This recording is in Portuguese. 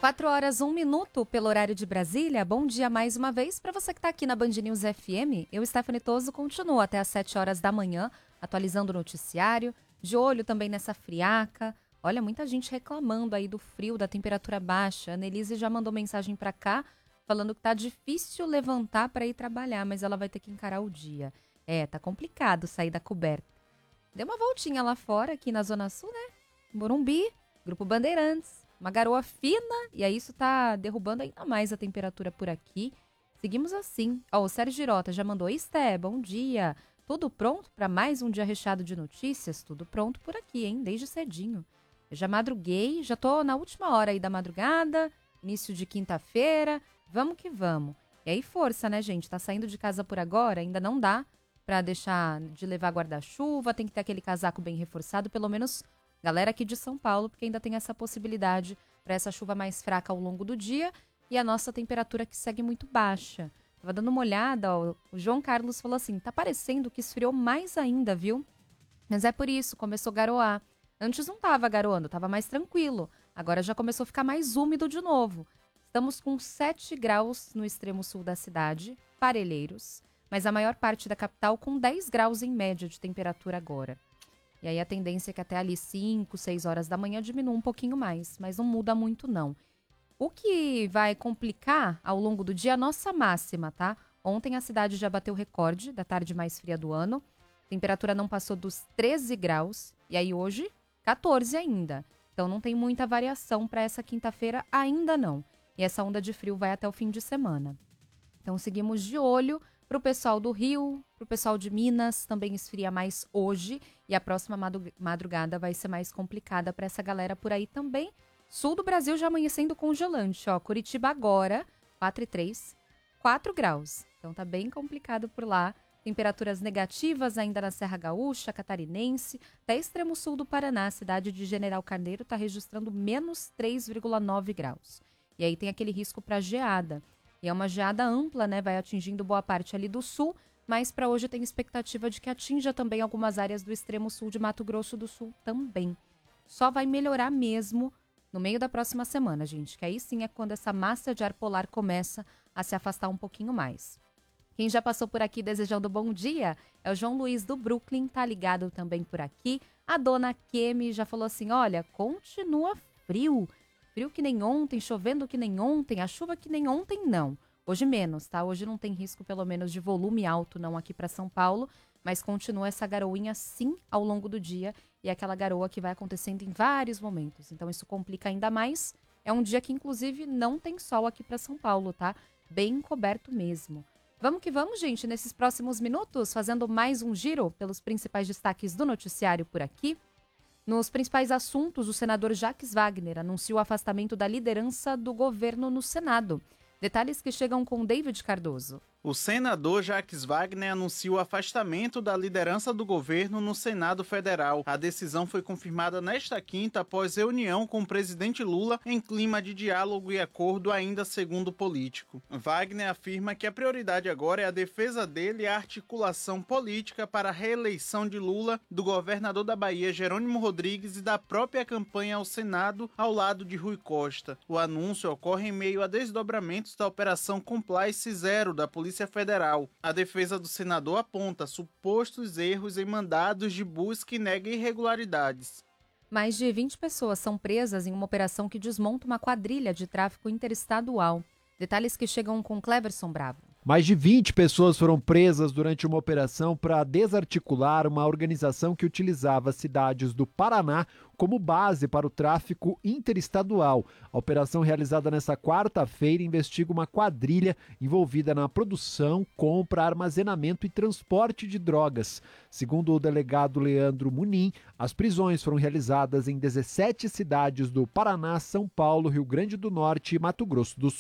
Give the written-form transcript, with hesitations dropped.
4 horas, 1 minuto pelo horário de Brasília. Bom dia mais uma vez para você que está aqui na Band News FM. Eu, Stephanie Toso, continuo até às 7 horas da manhã, atualizando o noticiário. De olho também nessa friaca. Olha, muita gente reclamando aí do frio, da temperatura baixa. A Annelise já mandou mensagem para cá, falando que tá difícil levantar para ir trabalhar, mas ela vai ter que encarar o dia. Tá complicado sair da coberta. Deu uma voltinha lá fora, aqui na Zona Sul, né? Morumbi, Grupo Bandeirantes. Uma garoa fina, e aí isso tá derrubando ainda mais a temperatura por aqui. Seguimos assim. O Sérgio Girota já mandou: Esté, bom dia. Tudo pronto para mais um dia recheado de notícias? Tudo pronto por aqui, hein? Desde cedinho. Eu já madruguei, já tô na última hora aí da madrugada, início de quinta-feira. Vamos que vamos. E aí força, né, gente? Tá saindo de casa por agora, ainda não dá para deixar de levar guarda-chuva, tem que ter aquele casaco bem reforçado, pelo menos galera aqui de São Paulo, porque ainda tem essa possibilidade para essa chuva mais fraca ao longo do dia e a nossa temperatura que segue muito baixa. Tava dando uma olhada, o João Carlos falou assim, tá parecendo que esfriou mais ainda, viu? Mas é por isso, começou a garoar. Antes não tava garoando, tava mais tranquilo. Agora já começou a ficar mais úmido de novo. Estamos com 7 graus no extremo sul da cidade, parelheiros, mas a maior parte da capital com 10 graus em média de temperatura agora. E aí a tendência é que até ali 5, 6 horas da manhã diminua um pouquinho mais, mas não muda muito não. O que vai complicar ao longo do dia é a nossa máxima, tá? Ontem a cidade já bateu o recorde da tarde mais fria do ano. A temperatura não passou dos 13 graus e aí hoje 14 ainda. Então não tem muita variação para essa quinta-feira ainda não. E essa onda de frio vai até o fim de semana. Então seguimos de olho. Para o pessoal do Rio, para o pessoal de Minas, também esfria mais hoje. E a próxima madrugada vai ser mais complicada para essa galera por aí também. Sul do Brasil já amanhecendo congelante. Curitiba agora, 4,3, 4 graus. Então tá bem complicado por lá. Temperaturas negativas ainda na Serra Gaúcha, Catarinense. Até extremo sul do Paraná, a cidade de General Carneiro está registrando menos 3,9 graus. E aí tem aquele risco para geada. E é uma geada ampla, né? Vai atingindo boa parte ali do sul, mas para hoje tem expectativa de que atinja também algumas áreas do extremo sul de Mato Grosso do Sul também. Só vai melhorar mesmo no meio da próxima semana, gente, que aí sim é quando essa massa de ar polar começa a se afastar um pouquinho mais. Quem já passou por aqui desejando bom dia é o João Luiz do Brooklyn, tá ligado também por aqui. A dona Kemi já falou assim, olha, continua frio. Frio que nem ontem, chovendo que nem ontem, a chuva que nem ontem, não. Hoje menos, tá? Hoje não tem risco, pelo menos, de volume alto, não, aqui para São Paulo, mas continua essa garoinha, sim, ao longo do dia, e é aquela garoa que vai acontecendo em vários momentos. Então, isso complica ainda mais. É um dia que, inclusive, não tem sol aqui para São Paulo, tá? Bem coberto mesmo. Vamos que vamos, gente, nesses próximos minutos, fazendo mais um giro pelos principais destaques do noticiário por aqui. Nos principais assuntos, o senador Jacques Wagner anunciou o afastamento da liderança do governo no Senado. Detalhes que chegam com David Cardoso. O senador Jacques Wagner anunciou o afastamento da liderança do governo no Senado Federal. A decisão foi confirmada nesta quinta após reunião com o presidente Lula em clima de diálogo e acordo ainda segundo o político. Wagner afirma que a prioridade agora é a defesa dele e a articulação política para a reeleição de Lula, do governador da Bahia, Jerônimo Rodrigues, e da própria campanha ao Senado ao lado de Rui Costa. O anúncio ocorre em meio a desdobramentos da Operação Compliance Zero da Polícia Federal. A defesa do senador aponta supostos erros em mandados de busca e nega irregularidades. Mais de 20 pessoas são presas em uma operação que desmonta uma quadrilha de tráfico interestadual. Detalhes que chegam com Cleverson Bravo. Mais de 20 pessoas foram presas durante uma operação para desarticular uma organização que utilizava cidades do Paraná como base para o tráfico interestadual. A operação realizada nesta quarta-feira investiga uma quadrilha envolvida na produção, compra, armazenamento e transporte de drogas. Segundo o delegado Leandro Munim, as prisões foram realizadas em 17 cidades do Paraná, São Paulo, Rio Grande do Norte e Mato Grosso do Sul.